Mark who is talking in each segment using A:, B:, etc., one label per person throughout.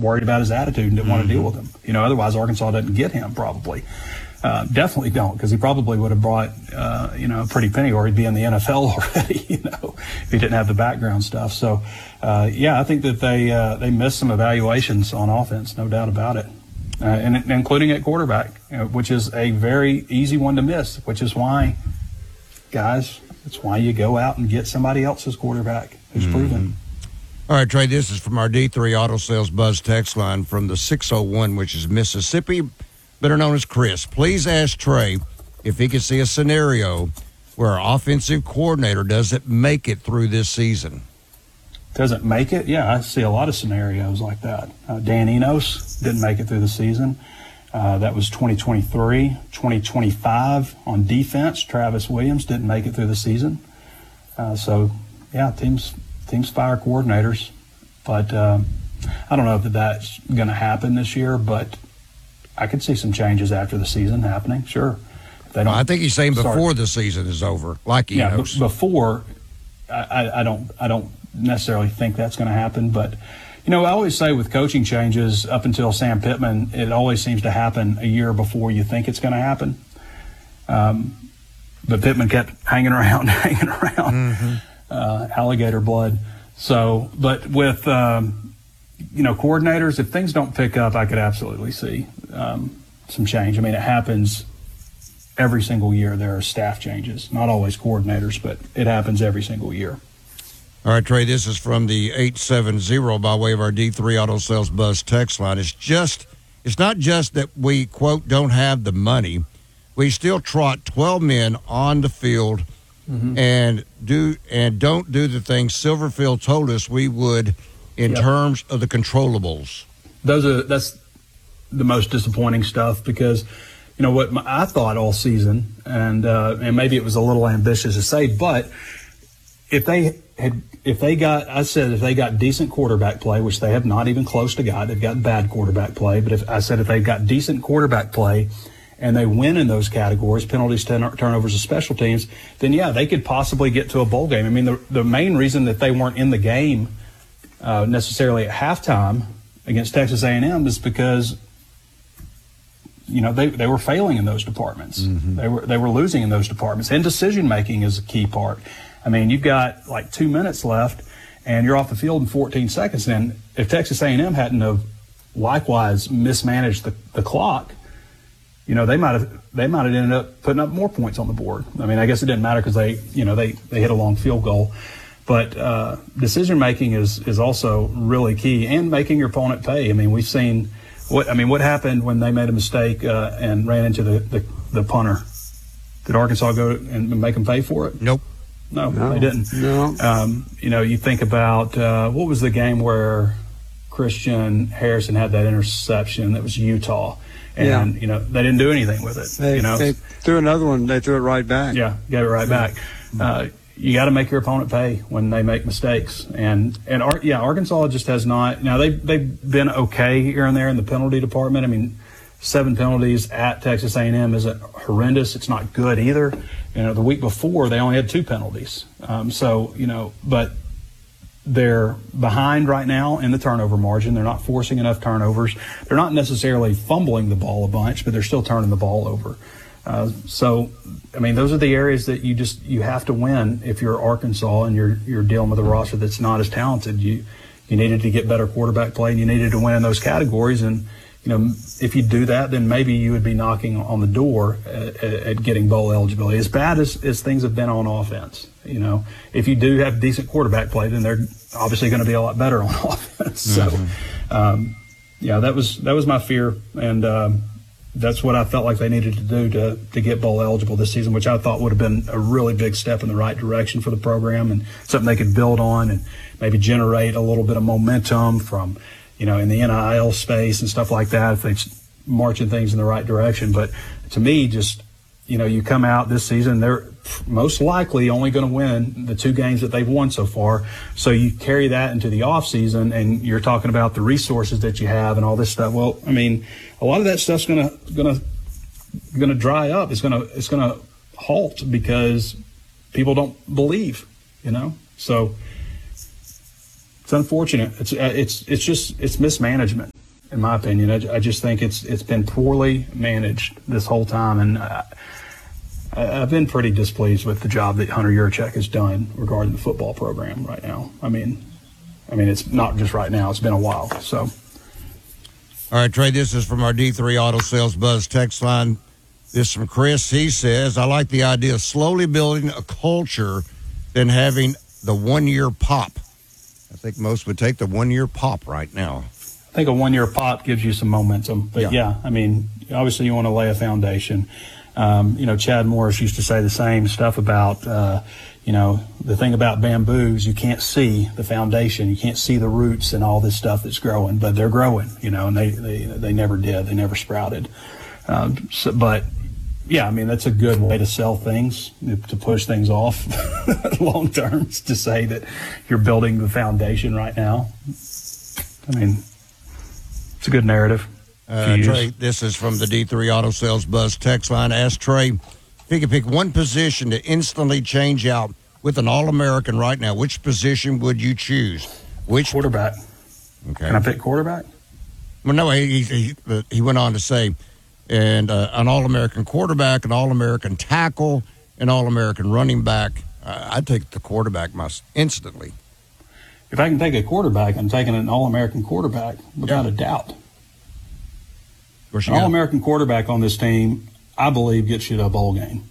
A: worried about his attitude and didn't want to deal with him. You know, otherwise Arkansas doesn't get him probably. Definitely don't, because he probably would have brought, a pretty penny, or he'd be in the NFL already, if he didn't have the background stuff. So, I think that they missed some evaluations on offense, no doubt about it, and including at quarterback, which is a very easy one to miss, which is why, guys, it's why you go out and get somebody else's quarterback who's proven.
B: All right, Trey, this is from our D3 Auto Sales Buzz text line from the 601, which is Mississippi, better known as Chris. Please ask Trey if he can see a scenario where our offensive coordinator doesn't make it through this season.
A: Doesn't make it? Yeah, I see a lot of scenarios like that. Dan Enos didn't make it through the season. That was 2023. 2025 on defense, Travis Williams didn't make it through the season. Teams fire coordinators. But I don't know if that's going to happen this year, but I could see some changes after the season happening, sure.
B: I think he's saying before the season is over, like Enos.
A: Yeah, before, I don't necessarily think that's going to happen. But, I always say with coaching changes up until Sam Pittman, it always seems to happen a year before you think it's going to happen. But Pittman kept hanging around, alligator blood. So, but with, coordinators, if things don't pick up, I could absolutely see some change. I mean, it happens every single year. There are staff changes, not always coordinators, but it happens every single year.
B: All right, Trey, this is from the 870 by way of our D3 Auto Sales Buzz text line. It's not just that we, quote, don't have the money. We still trot 12 men on the field and don't do the things Silverfield told us we would in terms of the controllables.
A: That's the most disappointing stuff, because what I thought all season, and maybe it was a little ambitious to say, but if they got decent quarterback play, which they have not even close to got, they've got bad quarterback play, but if they've got decent quarterback play and they win in those categories, penalties, turnovers, and special teams, then they could possibly get to a bowl game. I mean, the main reason that they weren't in the game necessarily at halftime against Texas A&M is because they were failing in those departments. They were losing in those departments, and decision making is a key part. I mean, you've got like 2 minutes left, and you're off the field in 14 seconds. And if Texas A&M hadn't have likewise mismanaged the clock, they might have ended up putting up more points on the board. I mean, I guess it didn't matter because they hit a long field goal. But decision making is also really key, and making your opponent pay. I mean, we've seen what happened when they made a mistake and ran into the punter. Did Arkansas go and make them pay for it?
B: Nope.
A: No, they didn't. No. You think about what was the game where Christian Harrison had that interception? That was Utah. And, they didn't do anything with it.
C: They threw another one. They threw it right back.
A: Yeah, gave it right back. You got to make your opponent pay when they make mistakes. And Arkansas just has not. Now, they've been okay here and there in the penalty department. I mean, 7 penalties at Texas A&M isn't horrendous. It's not good either. The week before, they only had 2 penalties. But they're behind right now in the turnover margin. They're not forcing enough turnovers. They're not necessarily fumbling the ball a bunch, but they're still turning the ball over. Those are the areas that you have to win if you're Arkansas and you're dealing with a roster that's not as talented. You needed to get better quarterback play, and you needed to win in those categories. And if you do that, then maybe you would be knocking on the door at getting bowl eligibility. As bad as things have been on offense, if you do have decent quarterback play, then they're obviously going to be a lot better on offense. So, that was my fear, and that's what I felt like they needed to do to get bowl eligible this season, which I thought would have been a really big step in the right direction for the program and something they could build on and maybe generate a little bit of momentum from, in the NIL space and stuff like that if they're marching things in the right direction. But to me, you come out this season, they're most likely only going to win the 2 games that they've won so far. So you carry that into the offseason, and you're talking about the resources that you have and all this stuff. Well, I mean, a lot of that stuff's going to dry up. It's going to halt because people don't believe, So it's unfortunate. It's mismanagement. in my opinion. I just think it's been poorly managed this whole time, and I've been pretty displeased with the job that Hunter Yurachek has done regarding the football program right now. I mean, it's not just right now; it's been a while. So,
B: all right, Trey. This is from our D3 Auto Sales Buzz text line. This is from Chris. He says, "I like the idea of slowly building a culture than having the 1-year pop." I think most would take the 1-year pop right now.
A: I think a 1-year pop gives you some momentum, but yeah, I mean, obviously you want to lay a foundation. Chad Morris used to say the same stuff about, the thing about bamboo is you can't see the foundation. You can't see the roots and all this stuff that's growing, but they're growing, and they never did. They never sprouted. But yeah, I mean, that's a good way to sell things, to push things off long term, to say that you're building the foundation right now. I mean, it's a good narrative.
B: Trey, this is from the D3 Auto Sales Buzz text line. Ask Trey, if he could pick one position to instantly change out with an All-American right now, which position would you choose? Which
A: quarterback?
B: Okay.
A: Can I pick quarterback?
B: Well, no, he went on to say, and an All-American quarterback, an All-American tackle, an All-American running back. I'd take the quarterback instantly.
A: If I can take a quarterback, I'm taking an All-American quarterback without a doubt. An All-American quarterback on this team, I believe, gets you to a bowl game.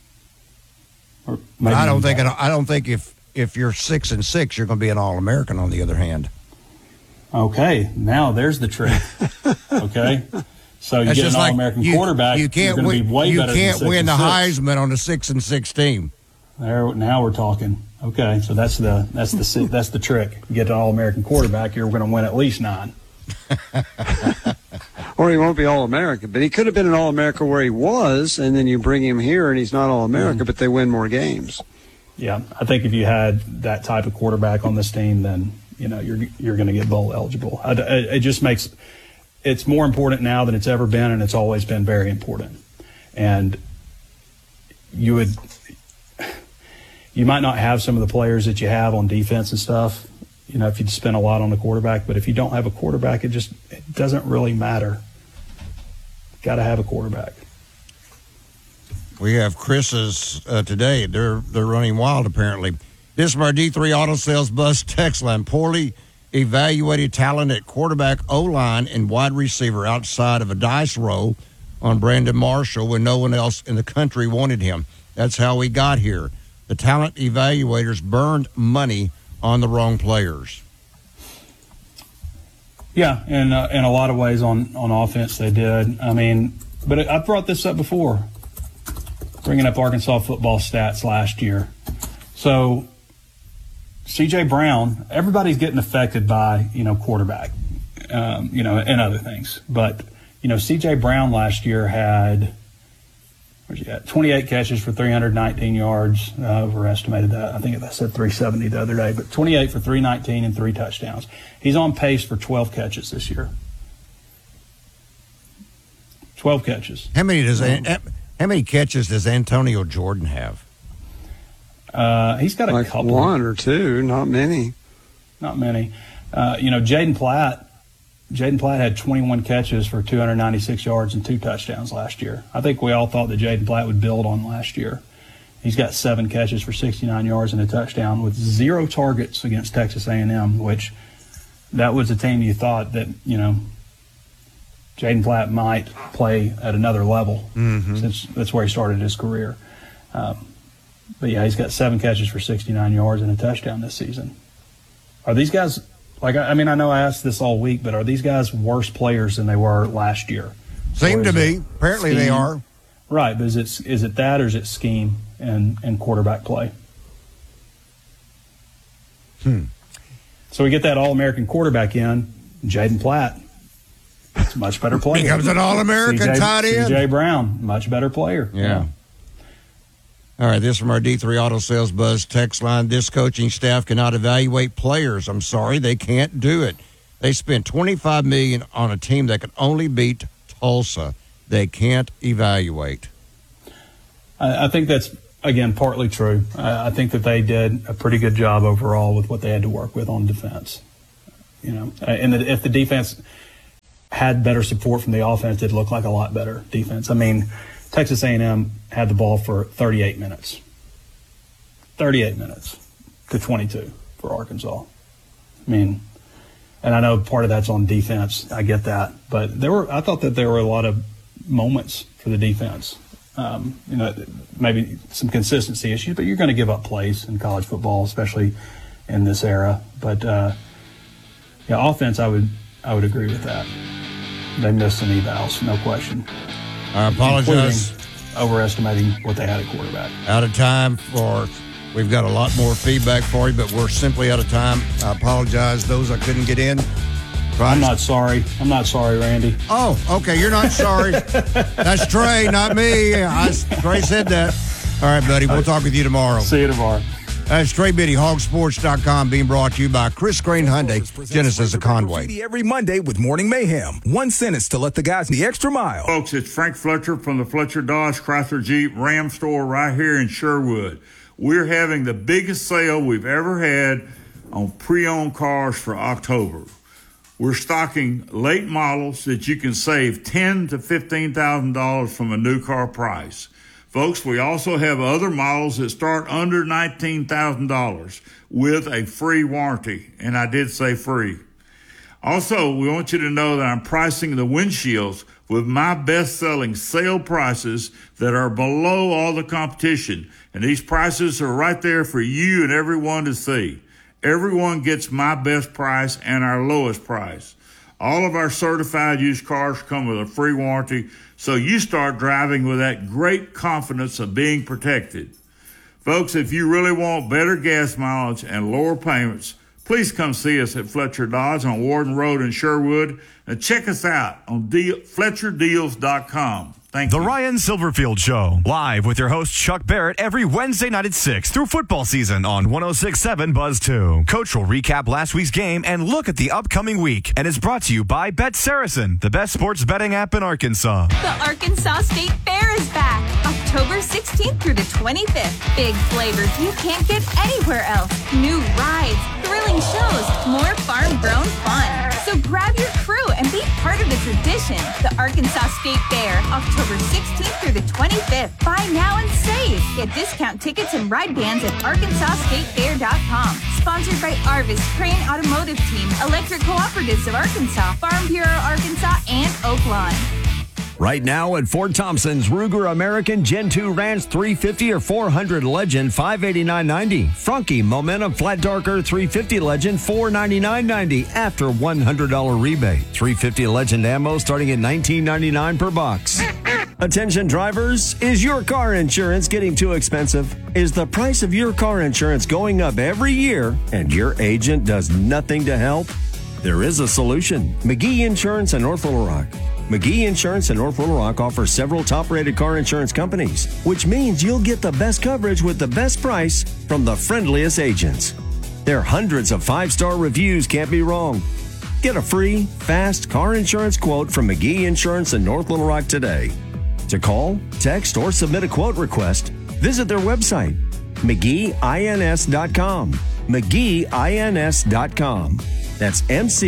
B: I don't think if you're 6-6, you're going to be an All-American. On the other hand.
A: Okay, now there's the trick. Okay, so you get an All-American quarterback.
B: You can't
A: you're
B: win.
A: Be way
B: you
A: better
B: can't
A: than
B: win the
A: 6-6.
B: Heisman on a 6-6 team.
A: Now we're talking. Okay, so that's the trick. You get an All-American quarterback, you're going to win at least 9.
C: Or he won't be All-American, but he could have been an All-America where he was, and then you bring him here and he's not All-America, but they win more games.
A: Yeah, I think if you had that type of quarterback on this team, then you're going to get bowl eligible. It just makes it's more important now than it's ever been, and it's always been very important. And you might not have some of the players that you have on defense and stuff, if you spend a lot on the quarterback, but if you don't have a quarterback, it doesn't really matter. Got to have a quarterback.
B: We have Chris's today. They're running wild, apparently. This is from our D3 Auto Sales Bus text line. Poorly evaluated talent at quarterback, O-line, and wide receiver outside of a dice roll on Brandon Marshall when no one else in the country wanted him. That's how we got here. The talent evaluators burned money on the wrong players.
A: Yeah, in a lot of ways on offense they did. I mean, but I brought this up before, bringing up Arkansas football stats last year. So C.J. Brown, everybody's getting affected by, quarterback, and other things. But, C.J. Brown last year had 28 catches for 319 yards. Overestimated that. I think I said 370 the other day, but 28 for 319 and 3 touchdowns. He's on pace for 12 catches this year. 12 catches.
B: How many catches does Antonio Jordan have?
A: He's got a couple.
C: 1 or 2, not many.
A: Not many. Jaden Platt had 21 catches for 296 yards and 2 touchdowns last year. I think we all thought that Jaden Platt would build on last year. He's got 7 catches for 69 yards and a touchdown with 0 targets against Texas A&M, which that was a team you thought that, Jaden Platt might play at another level since that's where he started his career. But, yeah, he's got 7 catches for 69 yards and a touchdown this season. Are these guys – I know I asked this all week, but are these guys worse players than they were last year?
B: Seem to be. Apparently they are.
A: Right, but is it that or is it scheme and quarterback play? So we get that All-American quarterback in, Jaden Platt. It's a much better player.
B: Becomes an All-American tight end.
A: C.J. Brown, much better player.
B: Yeah. All right, this from our D3 Auto Sales Buzz text line. This coaching staff cannot evaluate players. I'm sorry, they can't do it. They spent $25 million on a team that could only beat Tulsa. They can't evaluate.
A: I think that's, again, partly true. I think that they did a pretty good job overall with what they had to work with on defense. And if the defense had better support from the offense, it'd look like a lot better defense. I mean, Texas A&M had the ball for 38 minutes. 38 minutes to 22 for Arkansas. I mean, and I know part of that's on defense. I get that. But I thought that there were a lot of moments for the defense. Maybe some consistency issues, but you're going to give up plays in college football, especially in this era. But offense, I would agree with that. They missed some evals, no question.
B: I apologize.
A: Overestimating what they had at quarterback.
B: Out of time we've got a lot more feedback for you, but we're simply out of time. I apologize. Those I couldn't get in.
A: I'm not sorry. I'm not sorry, Randy.
B: Oh, okay. You're not sorry. That's Trey, not me. Trey said that. All right, buddy. We'll talk with you tomorrow.
A: See you tomorrow.
B: That's Trey Biddy, hogsports.com, being brought to you by Chris Crane Hyundai, Genesis of Conway.
D: Every Monday with Morning Mayhem. 1 sentence to let the guys the extra mile.
E: Folks, it's Frank Fletcher from the Fletcher Dodge Chrysler Jeep Ram store right here in Sherwood. We're having the biggest sale we've ever had on pre-owned cars for October. We're stocking late models that you can save $10,000 to $15,000 from a new car price. Folks, we also have other models that start under $19,000 with a free warranty, and I did say free. Also, we want you to know that I'm pricing the windshields with my best-selling sale prices that are below all the competition, and these prices are right there for you and everyone to see. Everyone gets my best price and our lowest price. All of our certified used cars come with a free warranty, so you start driving with that great confidence of being protected. Folks, if you really want better gas mileage and lower payments, please come see us at Fletcher Dodge on Warden Road in Sherwood, and check us out on FletcherDeals.com. Thank you.
F: The Ryan Silverfield Show, live with your host Chuck Barrett every Wednesday night at 6 through football season on 106.7 Buzz 2. Coach will recap last week's game and look at the upcoming week, and is brought to you by Bet Saracen, the best sports betting app in Arkansas.
G: The Arkansas State Fair is back, October 16th through the 25th. Big flavors you can't get anywhere else. New rides, thrilling shows, more farm-grown fun. So grab your crew and be part of the tradition. The Arkansas State Fair, October 16th through the 25th. Buy now and save. Get discount tickets and ride bands at ArkansasStateFair.com. Sponsored by Arvis, Crane Automotive Team, Electric Cooperatives of Arkansas, Farm Bureau Arkansas, and Oaklawn.
H: Right now at Fort Thompson's, Ruger American Gen 2 Ranch 350 or 400 Legend, $589.90. Franke Momentum Flat Darker 350 Legend, $499.90 after $100 rebate. 350 Legend ammo starting at $19.99 per box. Attention drivers, is your car insurance getting too expensive? Is the price of your car insurance going up every year and your agent does nothing to help? There is a solution. McGee Insurance in North Little Rock. McGee Insurance in North Little Rock offers several top-rated car insurance companies, which means you'll get the best coverage with the best price from the friendliest agents. Their hundreds of 5-star reviews can't be wrong. Get a free, fast car insurance quote from McGee Insurance in North Little Rock today. To call, text, or submit a quote request, visit their website, McGeeINS.com. McGeeINS.com. That's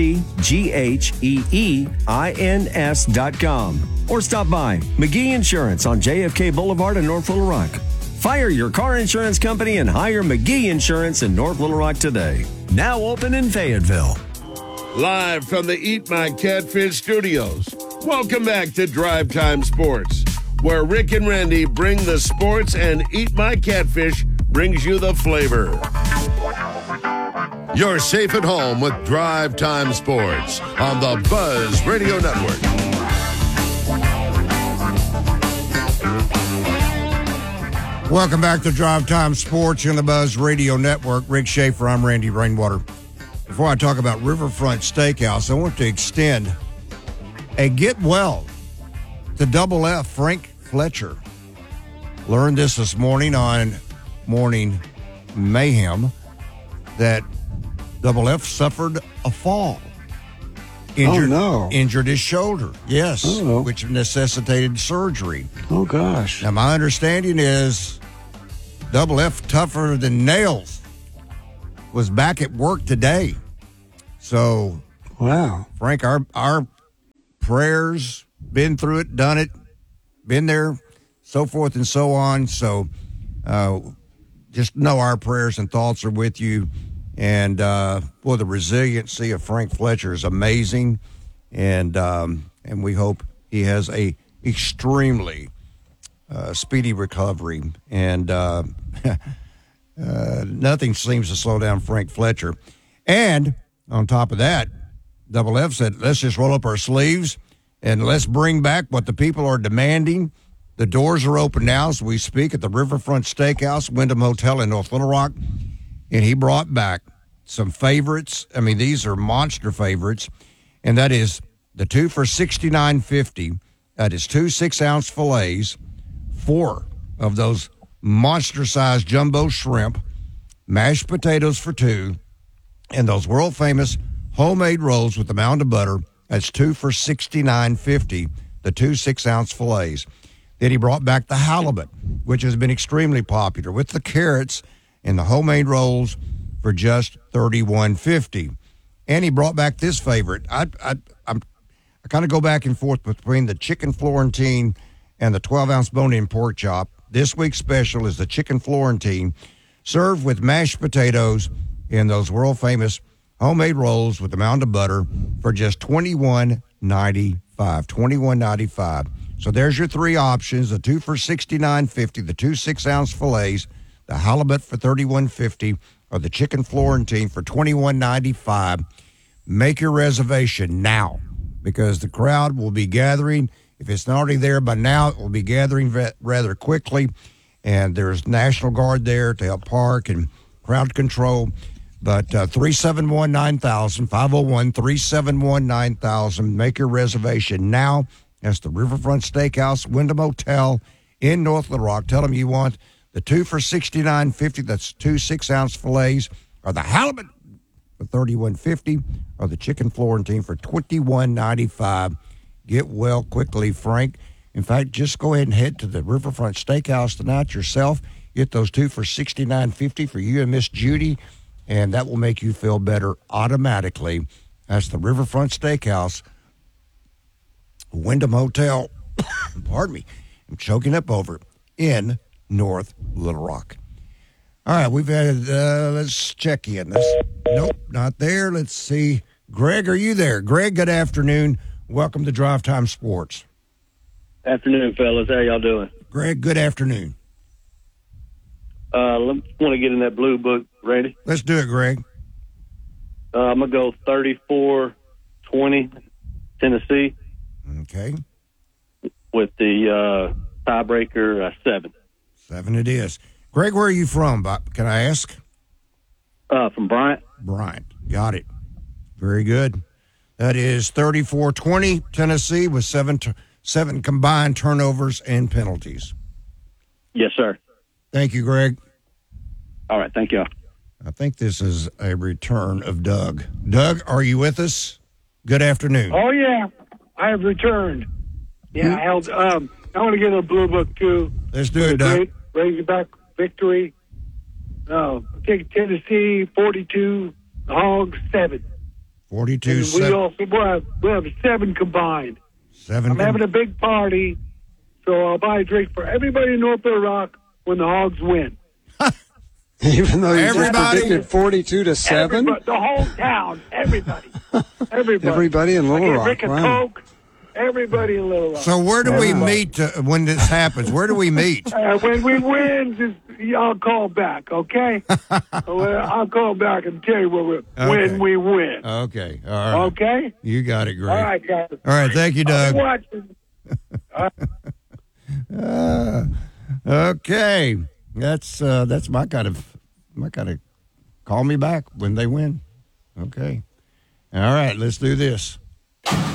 H: McGeeINS.com. Or stop by McGee Insurance on JFK Boulevard in North Little Rock. Fire your car insurance company and hire McGee Insurance in North Little Rock today. Now open in Fayetteville.
I: Live from the Eat My Catfish studios. Welcome back to Drive Time Sports, where Rick and Randy bring the sports and Eat My Catfish brings you the flavor. You're safe at home with Drive Time Sports on the Buzz Radio Network.
B: Welcome back to Drive Time Sports on the Buzz Radio Network. Rick Schaefer, I'm Randy Rainwater. Before I talk about Riverfront Steakhouse, I want to extend a get well to Double F Frank Fletcher. Learned this morning on Morning Mayhem that Double F suffered a fall. Injured his shoulder. Yes, which necessitated surgery.
C: Oh, gosh.
B: Now, my understanding is Double F, tougher than nails, was back at work today. So,
C: wow,
B: Frank, our prayers, been through it, done it, been there, so forth and so on. So just know our prayers and thoughts are with you. And, boy, the resiliency of Frank Fletcher is amazing. And we hope he has a extremely speedy recovery. And nothing seems to slow down Frank Fletcher. And on top of that, Double F said, let's just roll up our sleeves and let's bring back what the people are demanding. The doors are open now as we speak at the Riverfront Steakhouse, Wyndham Hotel in North Little Rock. And he brought back some favorites. I mean, these are monster favorites. And that is the 2 for $69.50. That is 2 6-ounce fillets, 4 of those monster-sized jumbo shrimp, mashed potatoes for 2, and those world-famous homemade rolls with a mound of butter. That's 2 for $69.50, the 2 6-ounce fillets. Then he brought back the halibut, which has been extremely popular, with the carrots and the homemade rolls for just $31.50. And he brought back this favorite. I kind of go back and forth between the chicken Florentine and the 12-ounce bone-in pork chop. This week's special is the chicken Florentine, served with mashed potatoes and those world-famous homemade rolls with a mound of butter for just $21.95. $21.95. So there's your 3 options: the 2 for $69.50, the 2 6-ounce fillets, the halibut for $31.50, or the chicken Florentine for $21.95. Make your reservation now, because the crowd will be gathering. If it's not already there by now, it will be gathering rather quickly. And there's National Guard there to help park and crowd control. But 371-9000, 501-371-9000. Make your reservation now. That's the Riverfront Steakhouse, Wyndham Hotel in North Little Rock. Tell them you want the 2 for $69.50. That's 2 6-ounce fillets, or the halibut for $31.50, or the chicken Florentine for $21.95. Get well quickly, Frank. In fact, just go ahead and head to the Riverfront Steakhouse tonight yourself. Get those 2 for $69.50 for you and Miss Judy, and that will make you feel better automatically. That's the Riverfront Steakhouse, Wyndham Hotel, pardon me, I'm choking up over it, in North Little Rock. All right, we've had, let's check in. Nope, not there. Let's see. Greg, are you there? Greg, good afternoon. Welcome to Drive Time Sports.
J: Afternoon, fellas. How y'all doing?
B: Greg, good afternoon.
J: I want to get in that blue book, Randy.
B: Let's do it, Greg.
J: I'm going to go 34-20, Tennessee.
B: Okay.
J: With the tiebreaker 7.
B: 7 it is. Greg, where are you from, Bob? Can I ask?
J: From Bryant.
B: Bryant. Got it. Very good. That is 34-20, Tennessee, with 7 combined turnovers and penalties.
J: Yes, sir.
B: Thank you, Greg.
J: All right, thank you.
B: I think this is a return of Doug. Doug, are you with us? Good afternoon.
K: Oh, yeah. I have returned. Yeah, I want to get a blue book, too.
B: Let's do it, Doug.
K: Great Razorback victory. Take Tennessee 42, the Hogs 7.
B: 42-7.
K: We'll have 7 combined.
B: 7.
K: I'm having a big party, so I'll buy a drink for everybody in North Little Rock when the Hogs win.
C: Even though you just predicted 42-7?
K: The whole town, everybody.
C: Everybody in Little Rock.
K: Drink a Coke. Everybody in Little Rock.
B: So where do we meet when this happens? Where do we meet?
K: When we win, I'll call back, okay? I'll call back and tell you when we win.
B: Okay. All right.
K: Okay?
B: You got it, Greg.
K: All right, guys.
B: All right. Thank you, Doug. Okay. That's my kind of call me back when they win. Okay. All right. Let's do this.